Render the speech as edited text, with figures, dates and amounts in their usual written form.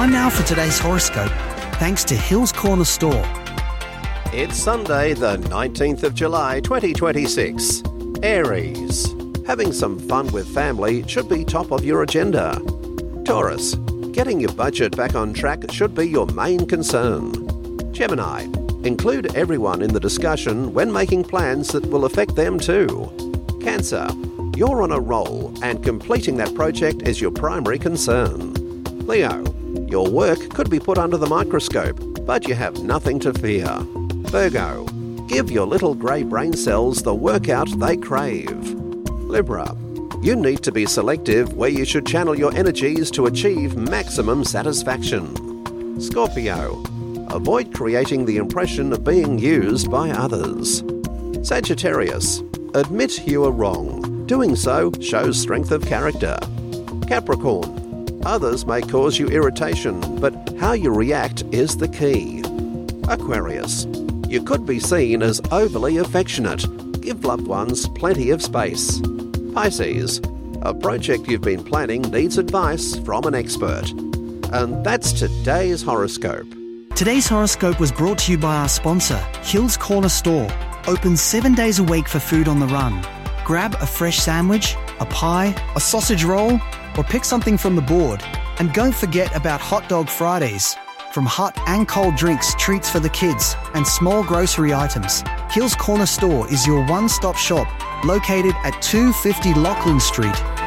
Time now for today's horoscope, thanks to Hills Corner Store. It's Sunday, the 19th of July, 2026. Aries. Having some fun with family should be top of your agenda. Taurus. Getting your budget back on track should be your main concern. Gemini. Include everyone in the discussion when making plans that will affect them too. Cancer. You're on a roll and completing that project is your primary concern. Leo. Your work could be put under the microscope, but you have nothing to fear. Virgo. Give your little grey brain cells the workout they crave. Libra. You need to be selective where you should channel your energies to achieve maximum satisfaction. Scorpio. Avoid creating the impression of being used by others. Sagittarius. Admit you are wrong. Doing so shows strength of character. Capricorn. Others may cause you irritation, but how you react is the key. Aquarius. You could be seen as overly affectionate. Give loved ones plenty of space. Pisces. A project you've been planning needs advice from an expert. And that's today's horoscope. Today's horoscope was brought to you by our sponsor, Hills Corner Store. Open 7 days a week for food on the run. Grab a fresh sandwich, a pie, a sausage roll, or pick something from the board. And don't forget about Hot Dog Fridays. From hot and cold drinks, treats for the kids, and small grocery items, Hills Corner Store is your one-stop shop, located at 250 Lachlan Street